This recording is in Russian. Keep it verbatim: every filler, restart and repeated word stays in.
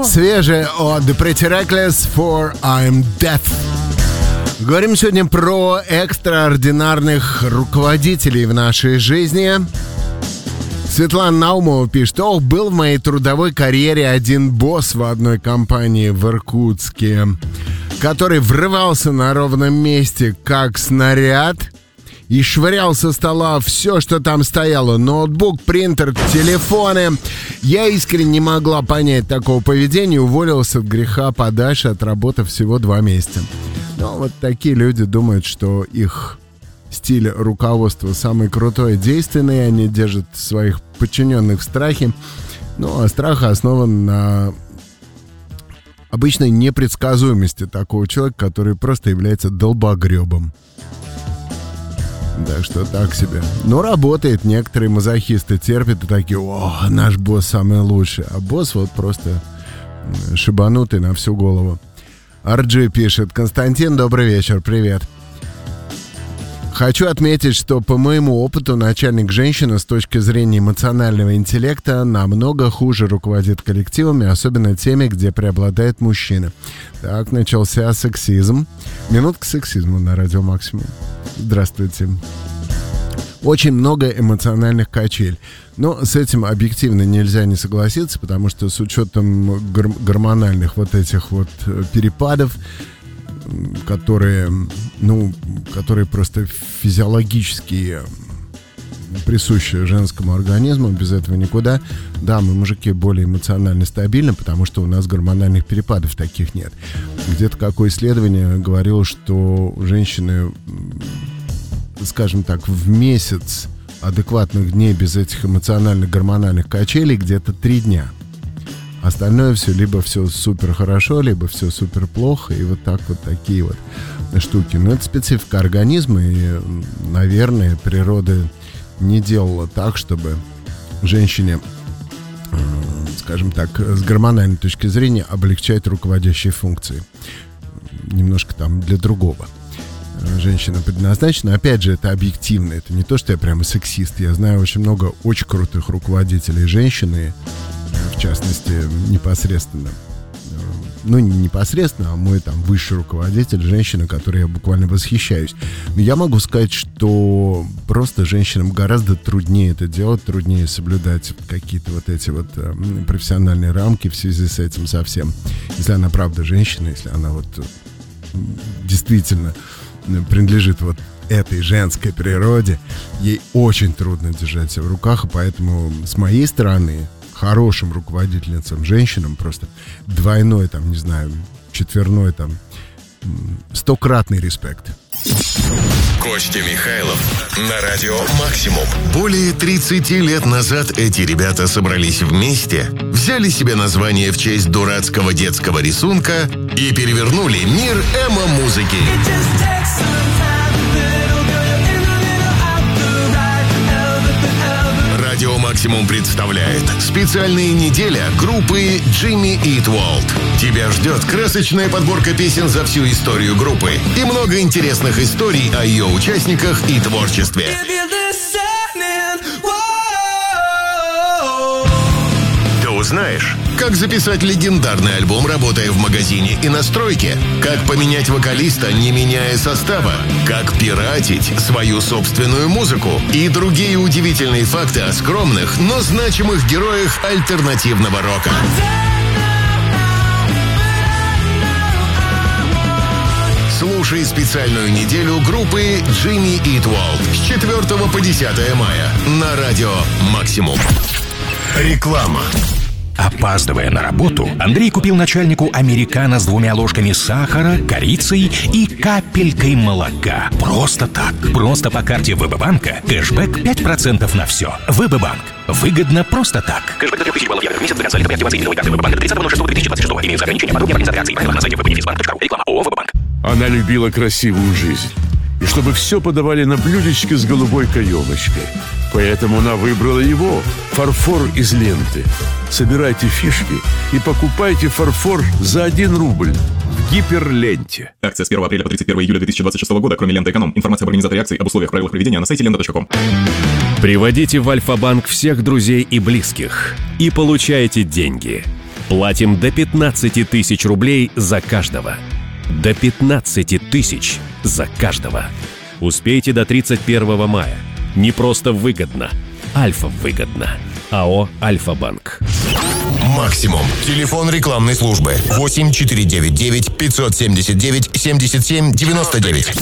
Свежее от The Pretty Reckless for I'm Deaf. Говорим сегодня про экстраординарных руководителей в нашей жизни. Светлана Наумова пишет: ох, был в моей трудовой карьере один босс в одной компании в Иркутске, который врывался на ровном месте, как снаряд, и швырял со стола все, что там стояло. Ноутбук, принтер, телефоны. Я искренне не могла понять такого поведения и уволился от греха подальше, отработав всего два месяца. Но вот такие люди думают, что их стиль руководства самый крутой и действенный. Они держат своих подчиненных в страхе. Ну, а страх основан на обычной непредсказуемости такого человека, который просто является долбогребом. Так что так себе. Но работает. Некоторые мазохисты терпят и такие: о, наш босс самый лучший. А босс вот просто шибанутый на всю голову. Арджи пишет: Константин, добрый вечер, привет. Хочу отметить, что по моему опыту начальник женщина с точки зрения эмоционального интеллекта намного хуже руководит коллективами, особенно теми, где преобладает мужчина. Так, начался сексизм. Минутка сексизма на Радио Максимум. Здравствуйте. Очень много эмоциональных качель. Но с этим объективно нельзя не согласиться, потому что с учетом гор- гормональных вот этих вот перепадов, которые, ну, которые просто физиологически присущи женскому организму, без этого никуда. Да, мы, мужики, более эмоционально стабильны, потому что у нас гормональных перепадов таких нет. Где-то какое исследование говорило, что женщины, скажем так, в месяц адекватных дней без этих эмоциональных гормональных качелей где-то три дня. Остальное все либо все супер хорошо, либо все супер плохо. И вот так вот такие вот штуки. Но это специфика организма. И, наверное, природа не делала так, чтобы женщине, скажем так, с гормональной точки зрения облегчать руководящие функции. Немножко там для другого. Женщина предназначена. Опять же, это объективно. Это не то, что я прямо сексист. Я знаю очень много очень крутых руководителей женщины, в частности, непосредственно. Ну, не непосредственно, а мой там высший руководитель, женщина, которой я буквально восхищаюсь. Но я могу сказать, что просто женщинам гораздо труднее это делать, труднее соблюдать какие-то вот эти вот э, профессиональные рамки в связи с этим совсем. Если она правда женщина, если она вот действительно принадлежит вот этой женской природе, ей очень трудно держать себя в руках, и поэтому с моей стороны хорошим руководительницам, женщинам просто двойной, там, не знаю, четверной, там, стократный респект. Костя Михайлов на Радио Максимум. Более тридцати лет назад эти ребята собрались вместе, взяли себе название в честь дурацкого детского рисунка и перевернули мир эмо-музыки. Радио Максимум представляет специальная неделя группы Jimmy Eat World. Тебя ждет красочная подборка песен за всю историю группы и много интересных историй о ее участниках и творчестве. Ты узнаешь, как записать легендарный альбом, работая в магазине и на стройке, как поменять вокалиста, не меняя состава, как пиратить свою собственную музыку и другие удивительные факты о скромных, но значимых героях альтернативного рока. Слушай специальную неделю группы Jimmy Eat World с четвёртого по десятое мая на Радио Максимум. Реклама. Опаздывая на работу, Андрей купил начальнику американо с двумя ложками сахара, корицей и капелькой молока. Просто так. Просто по карте ВБ-банка. Кэшбэк пять процентов на все. ВБ-банк. Выгодно просто так. Кэшбэк до трех тысяч баллов евро в месяц. До конца активации деловой карты ВБ-банка до тридцатого ноль шестого две тысячи двадцать шестого. Имеются ограничения. Подробнее организация акций. Правила на сайте веб-бенефисбанк точка ру. Реклама ООО ВБ-банк. Она любила красивую жизнь. И чтобы все подавали на блюдечке с голубой каемочкой. Поэтому она выбрала его. Фарфор из ленты. Собирайте фишки и покупайте фарфор за один рубль в Гиперленте. Акция с первого апреля по тридцать первое июля две тысячи двадцать шестого года, кроме ленты «Эконом». Информация об организаторе акции, об условиях, правилах проведения на сайте лента точка ком. Приводите в Альфа-банк всех друзей и близких и получайте деньги. Платим до пятнадцати тысяч рублей за каждого. До пятнадцати тысяч за каждого. Успейте до тридцать первого мая. Не просто выгодно. Альфа-выгодно. АО «Альфа-банк». Максимум. Телефон рекламной службы. восемь четыре девять девять пятьсот семьдесят девять семьдесят семь девяносто девять.